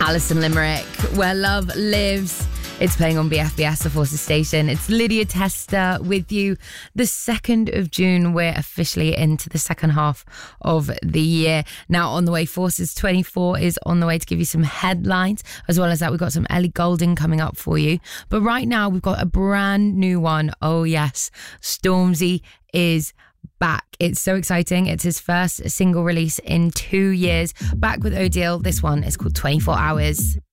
Alison Limerick, Where Love Lives. It's playing on BFBS, the Forces station. It's Lydia Tester with you. The 2nd of June, we're officially into the second half of the year. Now, on the way, Forces 24 is on the way to give you some headlines. As well as that, we've got some Ellie Goulding coming up for you. But right now, we've got a brand new one. Oh, yes. Stormzy is back. It's so exciting. It's his first single release in 2 years. Back with Odile. This one is called 24 Hours.